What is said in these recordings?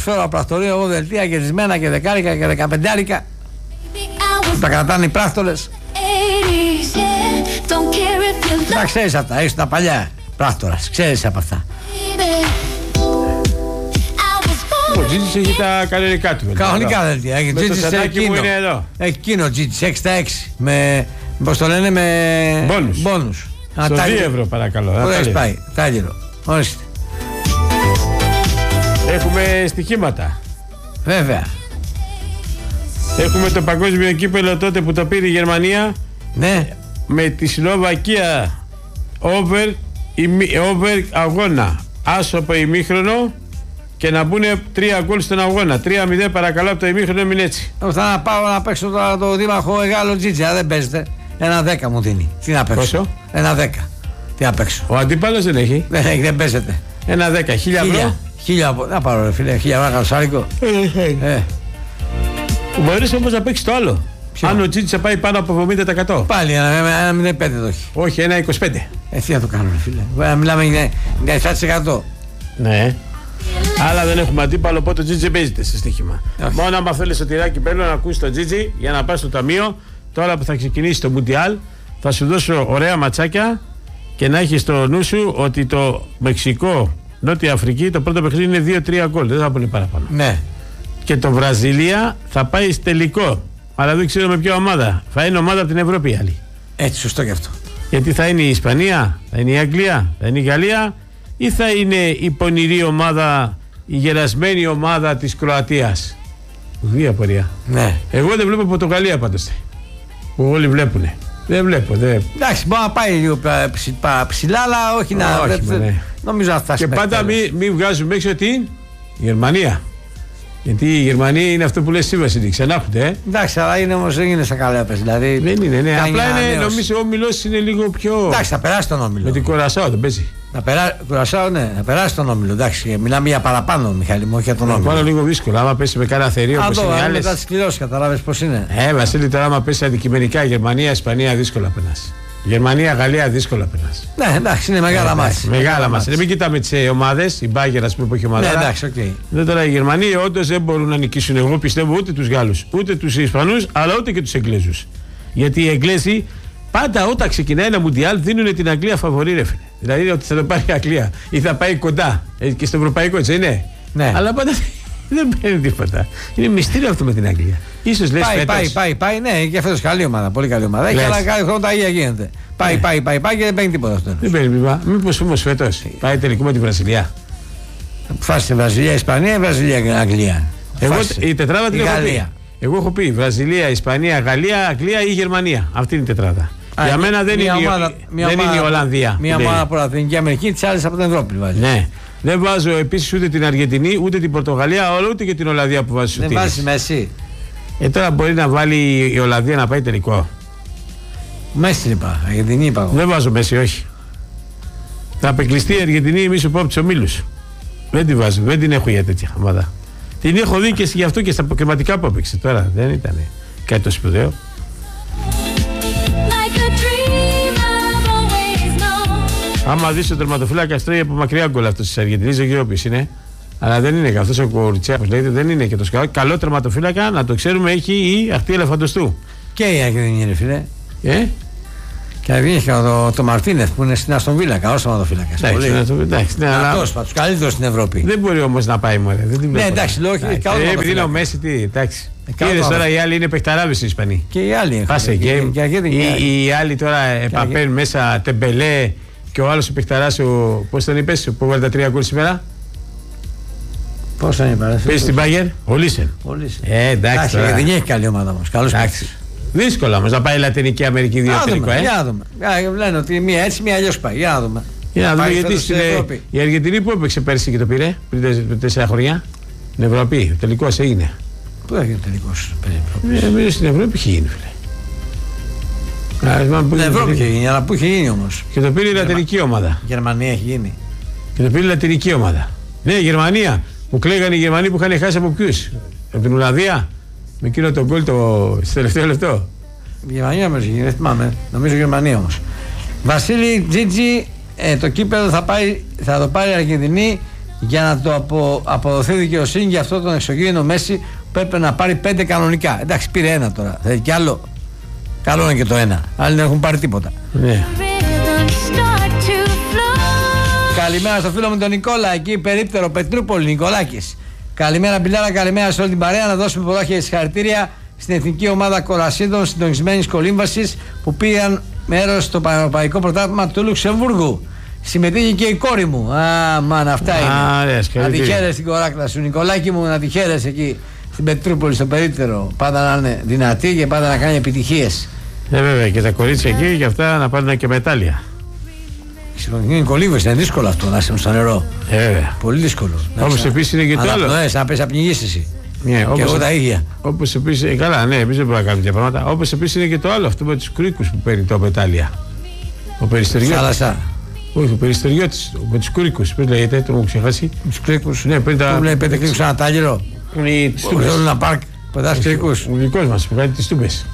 φέρω απρακτορείο εγώ δελτία γερισμένα και δεκάρικα και 15άρικα. Τα κρατάνε οι πράκτορες. Τα ξέρεις αυτά, έχεις τα παλιά πράκτορας, ξέρεις από αυτά. Ο Τζίτζης έχει τα κανονικά του. Κανονικά δελτία. Έχει Τζίτζης έχει εκείνο Τζίτζης 6 στα 6. Με, πώς το λένε, με μπόνους. Στο 2 ευρώ παρακαλώ. Πού έχεις πάει, τάγυρο. Ορίστε. Έχουμε στοιχήματα. Βέβαια. Έχουμε το παγκόσμιο κύπελο τότε που το πήρε η Γερμανία. Ναι. Με τη Σλοβακία over αγώνα. Άσο από ημίχρονο και να μπουν 3 γκολ στον αγώνα. 3-0 παρακαλώ από το ημίχρονο, έμεινε έτσι. Θα να πάω να παίξω τώρα το δήμαρχο Εγάλο Τζίτζα, δεν παίζετε. 1-10 μου δίνει. Τι να παίξω. Πόσο? 1-10. Τι να παίξω. Ο αντίπαλος δεν έχει. Δεν έχει, δεν παίζεται. 1-10, 1000 ευρώ. 1000, να πάρω ρε φίλε, 1000 ευρώ καλσάρικο. Μπορείς όμως να παίξεις το άλλο. Ποιο? Αν ο Τζίτζης θα πάει πάνω από 70%. Πάλι 1,05 το έχει. Όχι, 1,25. Τι να το κάνω ρε φίλε. Μιλάμε για 7%. Ναι. Αλλά δεν έχουμε αντίπαλο, οπότε ο Τζίτζι δεν παίζεται σε στοίχημα. Μόνο άμα θέλει σωτηράκι παίρνω να ακούσει τον Τζίτζι για να πας στο ταμείο. Τώρα που θα ξεκινήσει το Μουντιάλ, θα σου δώσω ωραία ματσάκια και να έχεις στο νου σου ότι το Μεξικό, Νότια Αφρική, το πρώτο παιχνίδι είναι 2-3 γκολ. Δεν θα πούνε παραπάνω. Ναι. Και το Βραζιλία θα πάει στο τελικό. Αλλά δεν ξέρω με ποια ομάδα. Θα είναι ομάδα από την Ευρώπη η άλλη. Έτσι, σωστό και αυτό. Γιατί θα είναι η Ισπανία, θα είναι η Αγγλία, θα είναι η Γαλλία ή θα είναι η πονηρή ομάδα, η γερασμένη ομάδα της Κροατίας. Ουδή απορία. Ναι. Εγώ δεν βλέπω Πορτογαλία πάντως. Που όλοι βλέπουνε. Δεν βλέπω. Εντάξει, μπορεί να πάει λίγο ψηλά, αλλά όχι να. Νομίζω να φτάσει. Και πάντα μην βγάζουμε έξω την Γερμανία. Γιατί η Γερμανία είναι αυτό που λες εσύ, Βασίλη. Ξανάρχονται, Εντάξει, αλλά είναι όμως δεν είναι σαν καλέπες. Δηλαδή. Δεν είναι, ναι. Απλά είναι, νομίζω ο όμιλος είναι λίγο πιο. Εντάξει, θα περάσει τον όμιλο. Με την Κορασάο δεν παίζει. Κορασάο, ναι, να περάσει τον όμιλο. Εντάξει, μιλάμε για παραπάνω, Μιχάλη μου, όχι για τον όμιλο. Πάνω λίγο δύσκολο. Άμα πέσει με κάνα θερίο όπως είναι οι άλλες. Μετά τις κληρώσεις, καταλάβεις πώς είναι. Βασίλη, τώρα άμα πέσει αντικειμενικά Γερμανία, Ισπανία, δύσκολα περνάς. Γερμανία, Γαλλία, δύσκολα περνάς. Ναι, εντάξει, είναι μεγάλα μάτς. Μεγάλα μάτς. Μην κοιτάμε τις ομάδες, η Μπάγερ, ας πούμε, που έχει ομάδα. Ναι, εντάξει, okay. Δεν τώρα οι Γερμανοί όντως δεν μπορούν να νικήσουν. Εγώ πιστεύω ούτε τους Γάλλους, ούτε τους Ισπανούς, αλλά ούτε και τους Εγγλέζους. Γιατί οι Εγγλέζοι πάντα όταν ξεκινάει ένα Μουντιάλ δίνουν την Αγγλία φαβορί, ρε φίλε. Δηλαδή ότι θα το πάρει η Αγγλία ή θα πάει κοντά και στο ευρωπαϊκό, έτσι είναι. Ναι. Αλλά πάντα δεν παίρνει τίποτα. Είναι μυστήριο αυτό με την Αγγλία. Ίσως λες πάει, ναι, και φέτος καλή ομάδα, πολύ καλή ομάδα. Έχει αλλά κάθε χρόνο τα ίδια γίνεται. Πάει και δεν παίρνει τίποτα αυτό. Δεν παίρνει τίποτα. Μήπως όμως φέτος πάει τελικό με τη Βραζιλία. Φάση Βραζιλία, Ισπανία, Βραζιλία, Αγγλία. Εγώ η τετράδα την έχω πει. Εγώ έχω πει Βραζιλία, Ισπανία, Γαλλία, Αγγλία ή Γερμανία. Αυτή είναι η τετράδα. Για μένα δεν είναι η Ολλανδία. Μια ομάδα από την Λατινική Αμερική, τις άλλες από την Ευρώπη βάζει. Ναι. Δεν βάζω επίσης ούτε την Αργεντινή, ούτε την Πορτογαλία, ούτε και την Ολλανδία που βάζει. Δεν βάζει Μέση. Τώρα μπορεί να βάλει η Ολλανδία να πάει τελικό. Μέση είπα, Αργεντινή είπα. Δεν βάζω Μέση, όχι. Θα απεκλειστεί η Αργεντινή εμείς από τους ομίλους. Δεν τη βάζω, δεν την έχω για τέτοια ομάδα. Την έχω δει και γι' αυτό και στα αποκριματικά που έπαιξε τώρα. Δεν ήταν κάτι το σπουδαίο. Άμα δεις τον τερματοφύλακα στρέφει από μακριά γκολ αυτός της Αργεντινής, δεν ξέρω ποιος είναι. Αλλά δεν είναι αυτός ο Κοριτσιάκος, λέγεται, δεν είναι και το καλό τερματοφύλακα, να το ξέρουμε, έχει η αχτή ελεφαντοστού. Και η Αργεντινή, ρε φίλε. Και να βγει και το Μαρτίνεθ που είναι στην Αστον Βίλα, καλός τερματοφύλακας. Εντάξει, αυτός από τους καλύτερους στην Ευρώπη. Δεν μπορεί όμως να πάει μωρέ. Ναι, εντάξει, λέω όχι. Επειδή είναι ο Μέση, εντάξει. Είδες τώρα οι άλλοι είναι παιχταράδες οι Ισπανοί. Και οι άλλοι. Πάσε οι άλλοι τώρα επαπέρουν μέσα Τεμπελέ. Και ο άλλος ο παιχταράς, πώς τον είπες, που έβαλε τα 3 γκολ σήμερα. Πώς τον είπα. Παίζει στην Μπάγερ, ο Λίσεν. Εντάξει. Δεν έχει καλή ομάδα όμως. Καλός παίκτης. Δύσκολο όμως να πάει η Λατινική Αμερική 2 τελικό. Για να δούμε. Λένε ότι μία έτσι, μία αλλιώς πάει. Για να δούμε. Για να δούμε γιατί η Αργεντινή που έπαιξε πέρσι και το πήρε πριν 4 χρόνια. Στην Ευρώπη, ο τελικός έγινε. Πού έγινε ο τελικός. Στην Ευρώπη είχε γίνει, φίλε. Στην Ευρώπη είχε γίνει, αλλά πού είχε γίνει όμως. Και το πήρε η λατινική ομάδα. Γερμανία έχει γίνει. Και το πήρε η λατινική ομάδα. Ναι, Γερμανία. Μου κλαίγανε οι Γερμανοί που είχαν χάσει από ποιους. Από την Ολλανδία. Με εκείνο το γκολ στο τελευταίο λεπτό. Γερμανία όμως δεν θυμάμαι. Νομίζω Γερμανία όμως. Βασίλη Τζίτζι, το κύπελλο θα το πάρει η Αργεντινή για να το αποδοθεί δικαιοσύνη για αυτό τον εξωγήινο Μέση που έπρεπε να πάρει 5 κανονικά. Εντάξει, πήρε 1 τώρα. Θέλει κι άλλο. Καλό είναι και το 1. Άλλοι δεν έχουν πάρει τίποτα. Καλημέρα στο φίλο μου τον Νικόλα, εκεί περίπτερο Πετρούπολη, Νικολάκης. Καλημέρα Μπιλάρα, καλημέρα σε όλη την παρέα. Να δώσουμε πολλά συγχαρητήρια στην εθνική ομάδα κορασίδων συντονισμένης κολύμβασης που πήγαν μέρος στο Πανευρωπαϊκό Πρωτάθλημα του Λουξεμβούργου. Συμμετείχε και η κόρη μου. Μάνα, αυτά είναι. Να τη χαίρεσαι στην κοράκλα σου, Νικολάκη μου, να τη χαίρεσαι εκεί στην Πετρούπολη, στο περίπτερο. Πάντα να είναι δυνατή και πάντα να κάνει επιτυχίες. Βέβαια, και τα κορίτσια εκεί για αυτά να πάρουν και μετάλλια. Είναι κολύμβες, είναι δύσκολο αυτό να είσαι στο νερό. Πολύ δύσκολο. Όπως επίσης είναι και το άλλο. Να πες, να πνιγείς εσύ. Ναι, και εγώ τα ίδια. Όπως επίσης, καλά, ναι, εμείς δεν μπορούμε να κάνουμε τέτοια πράγματα. Όπως επίσης είναι και το άλλο, αυτό με τους κρίκους που παίρνει τα μετάλλια. Ο Περιστεριώτης. Θάλασσα. Όχι, ο Περιστεριώτης, με τους κρίκους. Πώς λέγεται, το έχω ξεχάσει. Τους κρίκους. Ναι, παίρνει τα. Που λέει 5 κρίκους ένα τάλιρο. Θέλουν ένα πάρκ. Πετάς κρίκους. Ο δικός μας που κάνει τις τούμπες.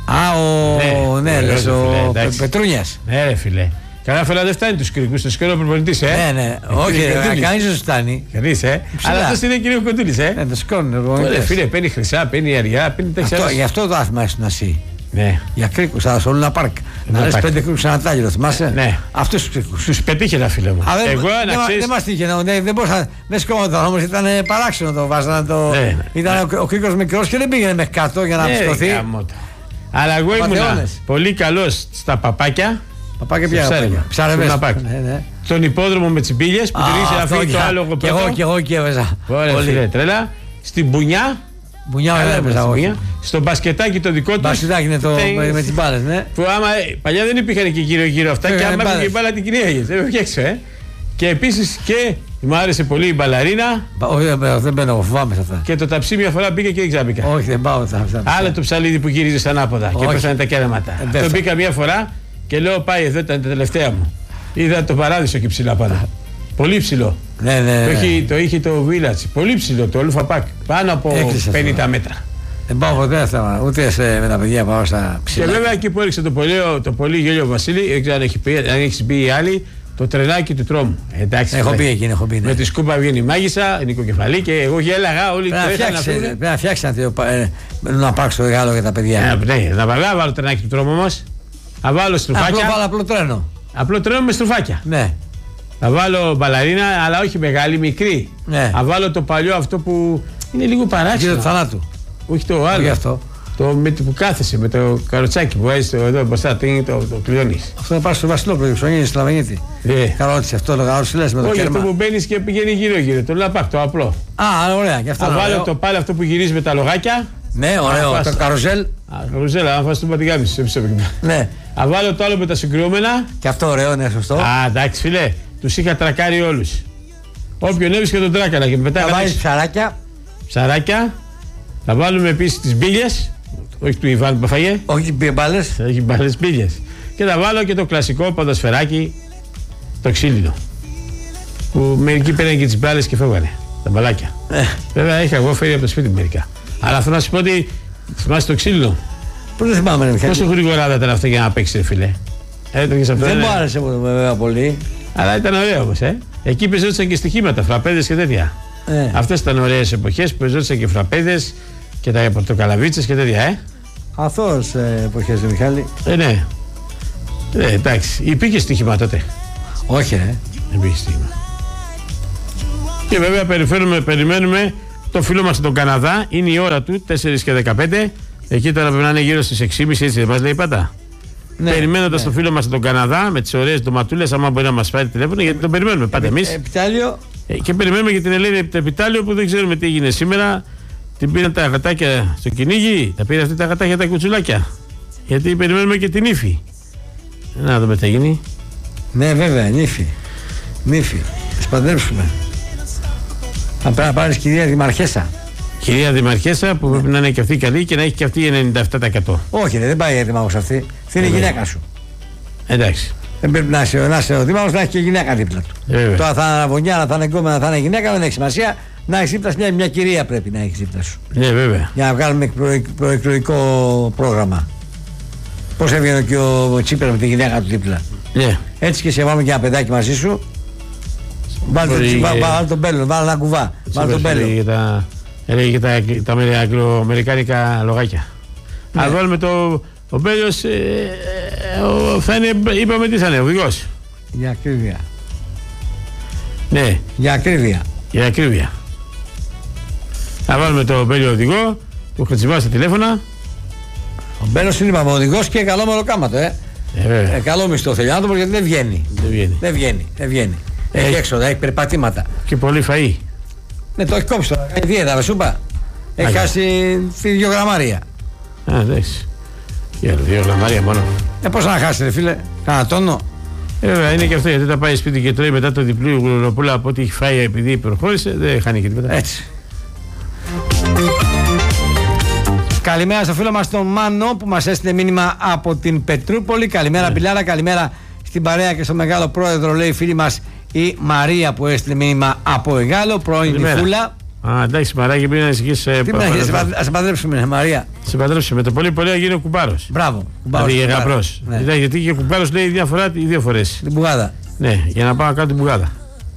Ναι, λες ο Πετρούνιας. Ναι, ρε φίλε. Καλά φέρα δεν φτάνει τους κρίκους, το σκέλο προπονητής, Ναι, όχι, κανείς δεν σου φτάνει. Κανείς, αλλά αυτός είναι κύριο Κοντούλης, Ναι, το σκόνουν. Φίλε, παίρνει χρυσά, παίρνει αριά, παίρνει τα ξέρα. Γι' αυτό το άθλημα ήσουν εσύ. Ναι. Για κρίκους, αλλά στο Λούνα Πάρκ. Να λες 5 κρίκους ένα τάλιρο, θυμάσαι. Ναι. Αυτούς τους κρίκους. Τους πετύχε ένα φίλο μου. Δεν μας τύχε, δεν σκόμονταν όμως, ήταν παράξενο το βάζανε. Ήταν ο κρίκος μικρός και δεν πήγαινε μέχρι κάτω για να ψηκωθεί. Αλλά εγώ ήμουν πολύ καλός στα παπάκια. Παπάκια πια. Ψάρευες. Στον υπόδρομο με τις μπίλιες που τηρήσε να φύγει το άλογο πρώτο. Και εγώ και έβαιζα. Ωραία, τρέλα. Στην μπουνιά. Μπουνιά έβαιζα. Στο μπασκετάκι το δικό του. Μπασκετάκι είναι το με τις μπάλες, ναι. Που άμα παλιά δεν υπήρχαν και γύρω-γύρω αυτά και άμα έφυγε η μπάλα την κυνήγαγες. Δεν έφυγε έξω, Και επίσης και μου άρεσε πολύ η μπαλαρίνα. Όχι, δεν μπαίνω, φοβάμαι σε αυτά. Και το ταψί μια φορά μπήκα και δεν ξάμπηκα. Όχι, δεν πάω σε αυτά. Άλλο το ψαλίδι που γύριζε ανάποδα και πέσανε τα κέραματα. Το μπήκα μια φορά και λέω πάει εδώ ήταν τα τελευταία μου. Είδα το παράδεισο και ψηλά πάνω. Πολύ ψηλό. Ναι. Το είχε το Village. Πολύ ψηλό το Αλούφα Πακ. Πάνω από 50 μέτρα. Δεν πάω ποτέ αυτά. Ούτε με τα παιδιά πάω στα ψηλά. Και βέβαια εκεί που έριξε το πολύ γέλιο Βασίλη, δεν ξέρω αν έχει πει οι άλλοι, το τρενάκι του τρόμου. Εντάξει, έχω πει εκείνη, έχω πει. Με τη σκούπα βγαίνει η μάγισσα, νοικοκεφαλή και εγώ γέλαγα όλοι. Πρέπει να φτιάξει να πάρει το regalo για τα παιδιά. Ναι, να βάλω το τρενάκι του τρόμου όμως. Να βάλω στρουφάκια. Απλό τρένο. Απλό τρένο με στρουφάκια. Ναι. Να βάλω μπαλαρίνα, αλλά όχι μεγάλη, μικρή. Ναι. Να βάλω το παλιό αυτό που είναι λίγο παράξενο. Το θανάτου. Όχι το άλλο. Όχι αυτό. Το που κάθεσαι με το καροτσάκι που βάζει εδώ μπροστά, το κλειώνει. Αυτό να πα στο Βασιλόπουλο, ψωνίζει στην Λαβενίτη. Καρότσι, αυτό το καρότσι λε με το κέρμα. Όχι, αυτό που μπαίνει και πηγαίνει γύρω-γύρω. Το λαπάκ, το απλό. Ωραία, και αυτό. Να βάλω το πάλι αυτό που γυρίζει με τα λογάκια. Ναι, ωραίο. Το καροζέλ. Καροζέλ, αν φας το πατηγάμι σου. Ναι. Να βάλω το άλλο με τα συγκρούμενα. Και αυτό ωραίο, ναι, σωστό. Εντάξει, φίλε, του είχα τρακάρει όλου. Όποιον έβρισκε τον τράκαρα και μετά. Θα βάλει ψαράκια. Ψαράκια. Θα βάλουμε επίση τι μπίλιες. Όχι του Ιβάν που φαγε. Όχι μπάλες. Έχει μπάλες, μπίλιες. Και θα βάλω και το κλασικό ποδοσφαιράκι, το ξύλινο. Που μερικοί παίρνουν και τις μπάλες και φεύγανε. Τα μπαλάκια. Βέβαια είχα εγώ φέρει από το σπίτι μερικά. Αλλά θέλω να σου πω ότι θυμάσαι το ξύλινο. Πού δεν θυμάμαι, ρε Μιχάλη. Πόσο γρήγορα ήταν αυτό για να παίξει, φίλε. Δεν μου άρεσε βέβαια πολύ. Αλλά ήταν ωραίο όμως, Εκεί παίζονταν και στοιχήματα, φραπέδες και τέτοια. Αυτές ήταν ωραίες εποχές που παίζονταν και φραπέδες και τα πορτοκαλαβίτσες και τέτοια, Αθώος εποχές, Μιχάλη. Ναι. Εντάξει. Υπήρχε στοίχημα τότε. Όχι, Υπήρχε στοίχημα. Και βέβαια περιμένουμε το φίλο μας στον Καναδά. Είναι η ώρα του, 4:15. Εκεί τώρα πρέπει να είναι γύρω στις 6:30, έτσι δεν μας λέει πάντα. Ναι, περιμένοντας το φίλο μας στον Καναδά με τις ωραίες ντοματούλες, άμα μπορεί να μας πάρει τηλέφωνο, γιατί τον περιμένουμε πάντα εμείς. Επιτάλιο. Και περιμένουμε για την Ελένη Επιτάλιο που δεν ξέρουμε τι έγινε σήμερα. Την πήραν τα γατάκια στο κυνήγι, τα πήρε αυτή τα γατάκια τα κουτσουλάκια. Γιατί περιμένουμε και την Ήφη. Να δούμε τι θα γίνει. Ναι, βέβαια, νύφη. Θα σπαντρέψουμε. Θα πρέπει να πάρεις κυρία Δημαρχέσα. Κυρία Δημαρχέσα που πρέπει να είναι και αυτή καλή και να έχει και αυτή 97%. Όχι, δεν πάει για δήμαρχος αυτή. Αυτή είναι η γυναίκα σου. Εντάξει. Δεν πρέπει να είσαι ο δήμαρχος, να έχει και γυναίκα δίπλα του. Τώρα θα είναι αναβωνιά, θα είναι εγκόμενα, θα είναι γυναίκα, δεν έχει σημασία. Να έχει δίπλα μια κυρία πρέπει να έχει δίπλα σου. Ναι, βέβαια. Για να βγάλουμε προεκλογικό πρόγραμμα. Πώς έβγαινε και ο Τσίπρας με τη γυναίκα του δίπλα. Ναι. Έτσι και σε βάλουμε και ένα παιδάκι μαζί σου. Βάλτε τον Μπέλο, βάλτε ένα κουβά. Βάλτε τον Μπέλο. Έλεγε τα αγγλοαμερικάνικα λογάκια. Ναι. Αν βάλουμε ο Μπέλος, θα είναι, είπαμε τι θα είναι, οδηγός. Για ακρίβεια. Ναι. Για ακρίβεια. Για ακρίβεια. Θα βάλουμε το Μπέλιο οδηγό, που χρησιμοποιούμε στα τηλέφωνα. Ο Μπέλος είναι οδηγός και καλό μεροκάματο, καλό μισθό θέλει άνθρωπος, γιατί δεν βγαίνει. Δεν βγαίνει. Έχει έξοδα, έχει περπατήματα. Και πολύ φαΐ. Ναι, το έχει κόψει τώρα. Έχει δίαιτα, σου είπα. Έχει χάσει 2 γραμμάρια. Α, εντάξει. 2 γραμμάρια μόνο. Πώς να χάσει, ρε φίλε, κάνα τόνο. Βέβαια, είναι και αυτό, γιατί όταν πάει σπίτι και τρώει μετά το διπλό γλουροπούλα από ό,τι έχει φάει επειδή προχώρησε, δεν χάνει και τίποτα. Έτσι. Καλημέρα στο φίλο μας τον Μάνο που μας έστειλε μήνυμα από την Πετρούπολη. Καλημέρα Πιλάρα, καλημέρα στην παρέα και στο μεγάλο πρόεδρο, λέει η φίλη μας η Μαρία που έστειλε μήνυμα από Εγάλο, πρώην η Φούλα. Α, εντάξει, Μαράκη, πριν να ησυχείς. Τι να έχεις, ας σε παντρέψουμε, Μαρία. Σε παντρέψουμε, το πολύ πολύ να γίνει ο κουμπάρος. Μπράβο, κουμπάρος. Δηλαδή γαμπρός. Ναι. Γιατί και ο κουμπάρος λέει μια φορά ή 2 φορές. Την μπουγάδα. Ναι, για να πάω να κάνω την μπουγάδα.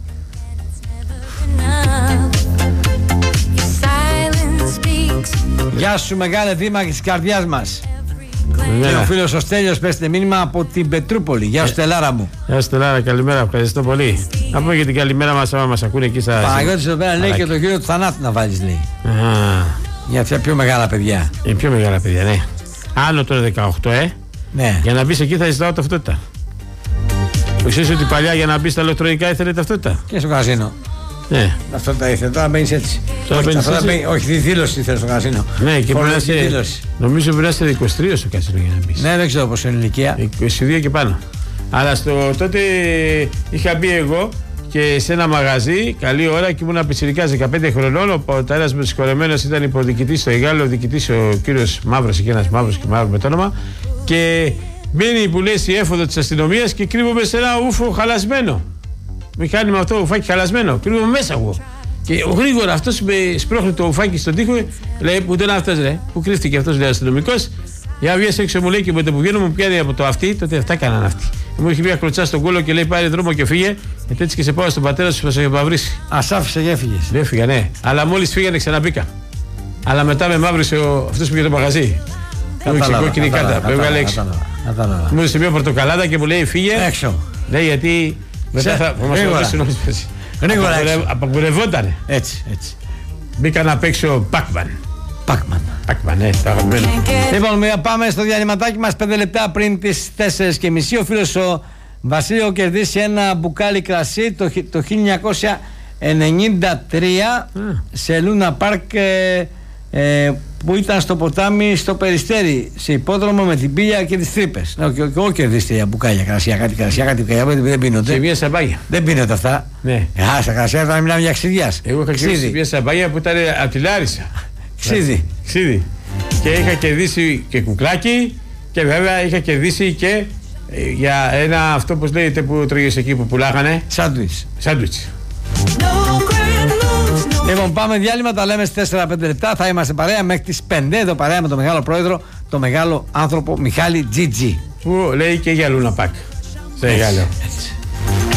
Γεια σου μεγάλε δήμαρχε της καρδιάς μας. Και ο φίλος ο Στέλιος πέστε μήνυμα από την Πετρούπολη. Γεια σου Στελάρα μου. Γεια σου Στελάρα, καλημέρα, ευχαριστώ πολύ. Να πούμε και την καλημέρα μας άμα μας ακούνε εκεί στα... Παναγιώτης εδώ πέρα λέει και το κύριο του θανάτου να βάλεις, λέει. Για τα πιο μεγάλα παιδιά. Είναι πιο μεγάλα παιδιά, ναι. Άνω τώρα 18, Ναι. Για να μπεις εκεί θα ζητάω ταυτότητα. Ξέρεις ότι παλιά για να μπεις στα ηλεκτρονικά ήθελε ταυτότητα. Και στο καζίνο. Ναι. Αυτό τα ήθελε. Τώρα μπαίνεις έτσι. Όχι, δήλωση ήθελε στο καζίνο. Ναι, και πρέπει να είσαι. Νομίζω πρέπει να είστε 23 στο καζίνο για να μπεις. Ναι, δεν ξέρω πόσο είναι η ηλικία. 22 και πάνω. Αλλά τότε είχα μπει εγώ και σε ένα μαγαζί, καλή ώρα και ήμουν πιτσιρικάς 15 χρονών. Ο πατέρας μου συγχωρεμένος ήταν υποδιοικητής στο Εγάλο, ο διοικητής ο κύριος Μαύρος, εκεί ένας Μαύρος και Μαύρο με το όνομα. Και μπαίνει που λες η έφοδο της αστυνομίας και κρύβομαι σε ένα ούφο χαλασμένο. Μηχάνημα αυτό, ουφάκι χαλασμένο. Κρύβομαι μέσα εγώ. Και γρήγορα αυτός με σπρώχνει το ουφάκι στον τοίχο, λέει που δεν είναι αυτός, ρε. Πού κρύφτηκε αυτός, λέει αστυνομικός. Για βγες έξω, μου λέει και με το που βγαίνω μου πιάνει από το αυτί, τότε αυτά έκαναν αυτοί. Μου είχε μια κλωτσά στον κόλλο και λέει πάρε δρόμο και φύγε. Γιατί έτσι και σε πάω στον πατέρα σου, θα σε επαυρίσει. Ας άφησε και έφυγες. Δεν έφυγα, ναι. Αλλά μόλις φύγανε ξαναμπήκα. Αλλά μετά με μαύρισε αυτός που είχε το μαγαζί. Μου είχε κόκκινη κάρτα, με έβγαλε έξω. Μου έδωσε μια πορτοκαλάδα και μου λέει φύγε. Έξω. Λέει γιατί μετά θα μας ρωτήσουν όλες τις. Γρήγορα απαγορευότανε. Έτσι. Μπήκα να παίξω Pac-Man. Pac-Man, ναι, το αγαπημένο. Λοιπόν, πάμε στο διανυματάκι μας 5 λεπτά πριν τις 4:30. Ο φίλος ο Βασίλειο κερδίσει ένα μπουκάλι κρασί το 1993 σε Λούνα Πάρκ που ήταν στο ποτάμι στο Περιστέρι, σε υπόδρομο με την πύλια και τις τρύπες. Και εγώ κερδίστε για μπουκάλια κρασιά, κάτι δεν πίνονται. Σε μια σαμπάγια. Δεν πίνονται αυτά. Ναι. Στα κρασιά όταν μιλάμε για ξυδιάς. Εγώ είχα κερδίσει μια σαμπάγια που ήταν από τη Λάρισα. Ξύδι. Και είχα κερδίσει και κουκλάκι και βέβαια είχα κερδίσει και για ένα αυτό που λέγεται που τρώγες εκεί που πουλάγανε. Σάντουιτς. Λοιπόν, πάμε διάλειμμα, τα λέμε στις 4-5 λεπτά. Θα είμαστε παρέα μέχρι τις 5 εδώ παρέα με τον μεγάλο πρόεδρο, τον μεγάλο άνθρωπο Μιχάλη Τζιτζι. Που λέει και για Λούνα Πάρκ. Σε Γάλλο.